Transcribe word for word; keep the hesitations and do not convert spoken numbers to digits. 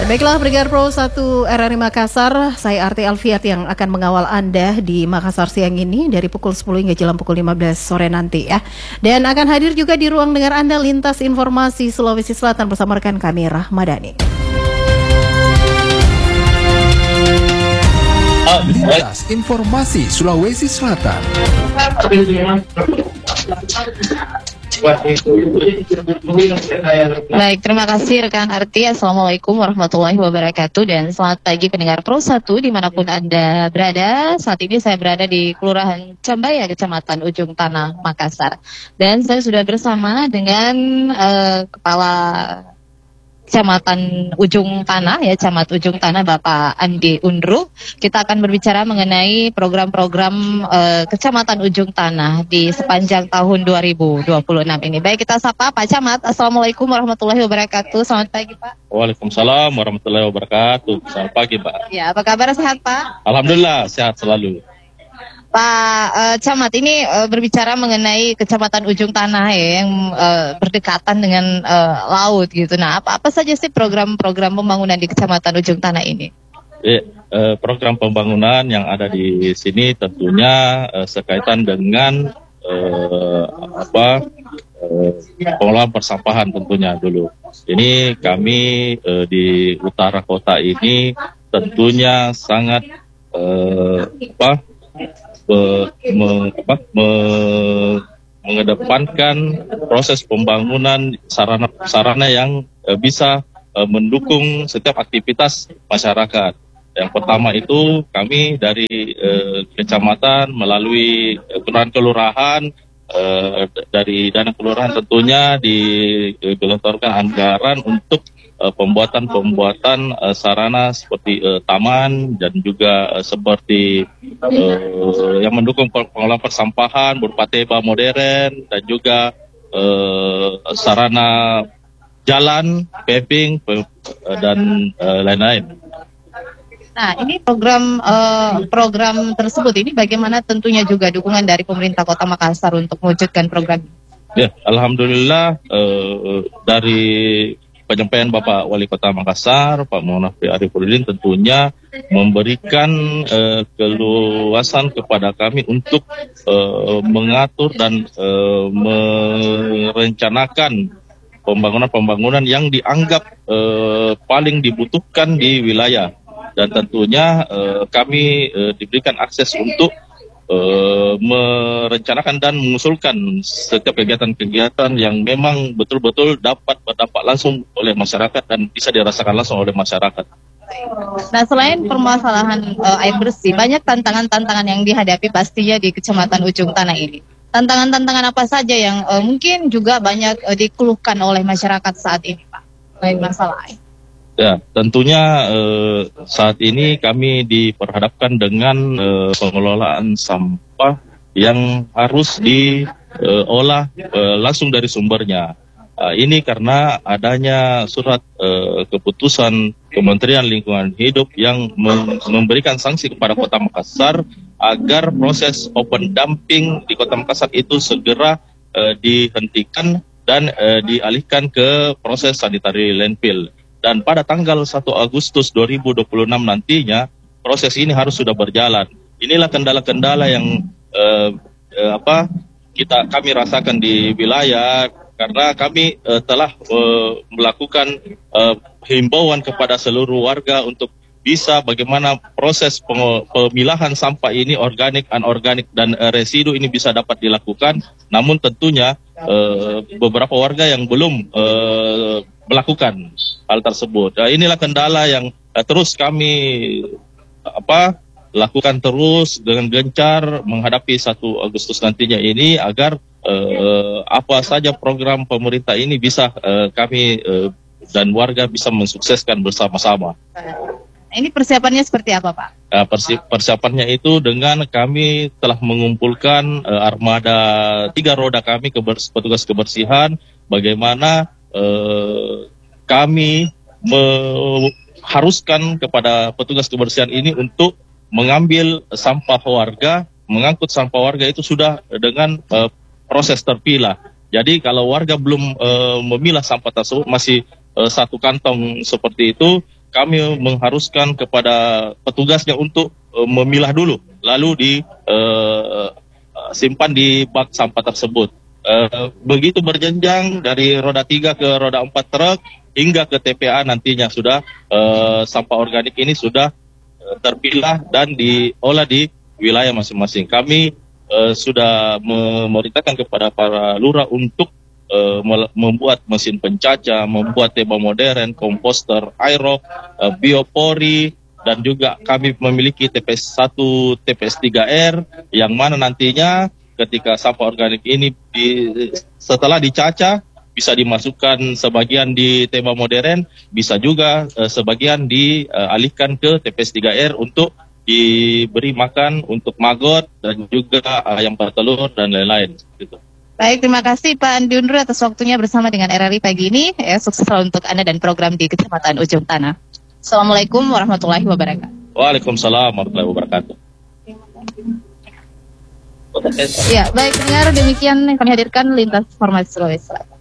Baiklah, pendengar Pro satu R R I Makassar, saya Arti Alfiat yang akan mengawal Anda di Makassar siang ini dari pukul sepuluh hingga jelang pukul lima belas sore nanti ya. Dan akan hadir juga di ruang dengar Anda Lintas Informasi Sulawesi Selatan bersama rekan kami Rahmadani. Lintas Informasi Sulawesi Selatan. Baik, terima kasih rekan Arti. Assalamualaikum warahmatullahi wabarakatuh. Dan selamat pagi pendengar Pro satu dimanapun Anda berada. Saat ini saya berada di Kelurahan Cambaya, Kecamatan Ujung Tanah, Makassar. Dan saya sudah bersama dengan uh, Kepala Kecamatan Ujung Tanah ya, Camat Ujung Tanah, Bapak Andi Undru. Kita akan berbicara mengenai program-program uh, Kecamatan Ujung Tanah di sepanjang tahun dua ribu dua puluh enam ini. Baik, kita sapa Pak Camat. Assalamualaikum warahmatullahi wabarakatuh. Selamat pagi Pak. Waalaikumsalam warahmatullahi wabarakatuh. Selamat pagi Pak. Ya, apa kabar, sehat Pak? Alhamdulillah sehat selalu. Pak uh, Camat, ini uh, berbicara mengenai Kecamatan Ujung Tanah ya, yang uh, berdekatan dengan uh, laut gitu. Nah, apa-apa saja sih program-program pembangunan di Kecamatan Ujung Tanah ini? Eh, eh, program pembangunan yang ada di sini tentunya eh, sekaitan dengan eh, apa eh, pengelolaan persampahan tentunya dulu. Ini kami eh, di utara kota ini tentunya sangat eh, apa Be, me, apa, me, mengedepankan proses pembangunan sarana-sarana yang e, bisa e, mendukung setiap aktivitas masyarakat. Yang pertama itu kami dari e, kecamatan melalui e, kelurahan-kelurahan, e, dari dana kelurahan tentunya digelontorkan anggaran untuk Uh, pembuatan-pembuatan uh, sarana seperti uh, taman dan juga uh, seperti uh, yang mendukung pengelolaan persampahan berupa teba modern dan juga uh, sarana jalan, paving uh, dan uh, lain-lain. Nah, ini program uh, program tersebut ini bagaimana tentunya juga dukungan dari pemerintah Kota Makassar untuk mewujudkan program ini? Ya, alhamdulillah uh, dari penyampaian Bapak Wali Kota Makassar, Pak Munafi Arifudin tentunya memberikan uh, keluasan kepada kami untuk uh, mengatur dan uh, merencanakan pembangunan-pembangunan yang dianggap uh, paling dibutuhkan di wilayah. Dan tentunya uh, kami uh, diberikan akses untuk Uh, merencanakan dan mengusulkan setiap kegiatan-kegiatan yang memang betul-betul dapat berdampak langsung oleh masyarakat dan bisa dirasakan langsung oleh masyarakat. Nah, selain permasalahan uh, air bersih, banyak tantangan-tantangan yang dihadapi pastinya di Kecamatan Ujung Tanah ini. Tantangan-tantangan apa saja yang uh, mungkin juga banyak uh, dikeluhkan oleh masyarakat saat ini, Pak? Selain masalah air. Ya, tentunya eh, saat ini kami diperhadapkan dengan eh, pengelolaan sampah yang harus diolah eh, langsung dari sumbernya. Uh, ini karena adanya surat eh, keputusan Kementerian Lingkungan Hidup yang mem- memberikan sanksi kepada Kota Makassar agar proses open dumping di Kota Makassar itu segera eh, dihentikan dan eh, dialihkan ke proses sanitary landfill. Dan pada tanggal satu Agustus dua ribu dua puluh enam nantinya proses ini harus sudah berjalan. Inilah kendala-kendala yang eh, eh, apa kita kami rasakan di wilayah karena kami eh, telah eh, melakukan eh, himbauan kepada seluruh warga untuk bisa bagaimana proses pemilahan sampah ini organik, anorganik dan eh, residu ini bisa dapat dilakukan. Namun tentunya eh, beberapa warga yang belum eh, melakukan hal tersebut. Nah, inilah kendala yang uh, terus kami apa lakukan terus dengan gencar menghadapi satu Agustus nantinya ini agar uh, apa saja program pemerintah ini bisa uh, kami uh, dan warga bisa mensukseskan bersama-sama. Ini persiapannya seperti apa, Pak? Uh, persi- persiapannya itu dengan kami telah mengumpulkan uh, armada tiga roda kami kebers- petugas kebersihan, bagaimana Uh, kami mengharuskan kepada petugas kebersihan ini untuk mengambil sampah warga, mengangkut sampah warga itu sudah dengan uh, proses terpilah. Jadi kalau warga belum uh, memilah sampah tersebut masih uh, satu kantong seperti itu, kami mengharuskan kepada petugasnya untuk uh, memilah dulu, lalu di uh, simpan di bak sampah tersebut. Uh, begitu berjenjang dari roda tiga ke roda empat truk hingga ke T P A nantinya sudah uh, sampah organik ini sudah uh, terpilah dan diolah di wilayah masing-masing. Kami uh, sudah memerintahkan kepada para lurah untuk uh, membuat mesin pencaca, membuat teba modern, komposter aerob, uh, biopori, dan juga kami memiliki T P S satu, T P S tiga R yang mana nantinya ketika sampah organik ini di, setelah dicaca bisa dimasukkan sebagian di teba modern, bisa juga uh, sebagian dialihkan ke T P S tiga R untuk diberi makan untuk maggot dan juga ayam bertelur dan lain-lain. Gitu. Baik, terima kasih Pak Andi Undur atas waktunya bersama dengan R R I pagi ini. Ya, sukses selalu untuk Anda dan program di Kecamatan Ujung Tanah. Assalamualaikum warahmatullahi wabarakatuh. Waalaikumsalam warahmatullahi wabarakatuh. Ya, baik pendengar, demikian yang kami hadirkan lintas informasi Sulawesi Selatan.